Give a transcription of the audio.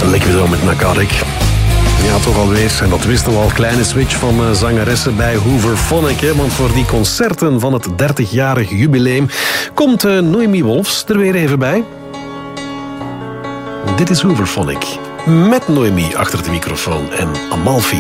Lekker zo met Narcotic. Ja, toch alweer. En dat wisten we al. Kleine switch van zangeressen bij Hooverphonic. Hè? Want voor die concerten van het 30-jarig jubileum komt Noemi Wolfs er weer even bij. Dit is Hooverphonic. Met Noemi achter de microfoon en Amalfi.